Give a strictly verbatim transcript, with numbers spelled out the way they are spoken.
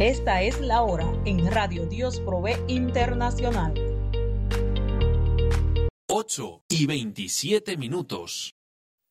Esta es la hora en Radio Dios Provee Internacional. ocho y veintisiete minutos.